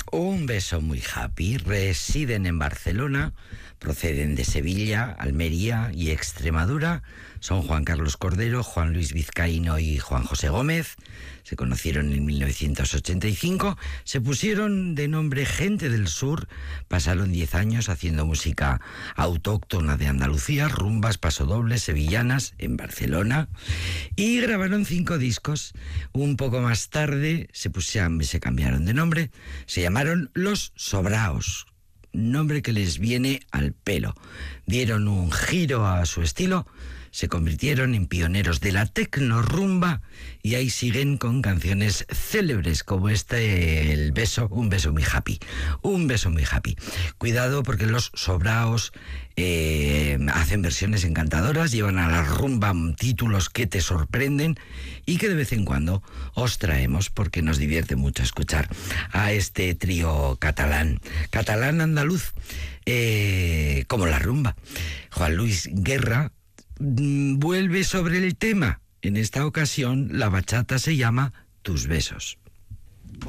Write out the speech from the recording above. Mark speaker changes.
Speaker 1: Un beso muy happy. Residen en Barcelona, proceden de Sevilla, Almería y Extremadura. Son Juan Carlos Cordero, Juan Luis Vizcaíno y Juan José Gómez. Se conocieron en 1985. Se pusieron de nombre Gente del Sur. Pasaron 10 años haciendo música autóctona de Andalucía, rumbas, pasodobles, sevillanas en Barcelona. Y grabaron 5 discos. Un poco más tarde se cambiaron de nombre. Se llamaron Los Sobraos. Nombre que les viene al pelo. Dieron un giro a su estilo, se convirtieron en pioneros de la tecnorumba y ahí siguen con canciones célebres como El beso, un beso muy happy. Un beso muy happy. Cuidado porque Los Sobraos hacen versiones encantadoras, llevan a la rumba títulos que te sorprenden y que de vez en cuando os traemos porque nos divierte mucho escuchar a este trío catalán andaluz, como la rumba. Juan Luis Guerra vuelve sobre el tema. En esta ocasión la bachata se llama Tus besos.